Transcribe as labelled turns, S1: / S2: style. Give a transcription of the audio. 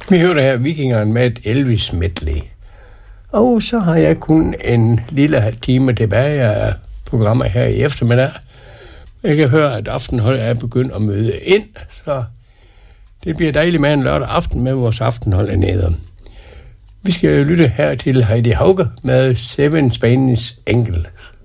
S1: Vi hørte her Vikingerne med et Elvis medley. Og så har jeg kun en lille time tilbage af programmet her i eftermiddag. Jeg kan høre, at Aftenhold er begyndt at møde ind, så det bliver dejligt med en lørdag aften med vores Aftenhold nede. Vi skal lytte her til Heidi Hauge med Seven Spanish Angels.